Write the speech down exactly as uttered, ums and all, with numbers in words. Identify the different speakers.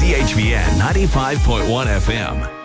Speaker 1: C H V N ninety-five point one F M.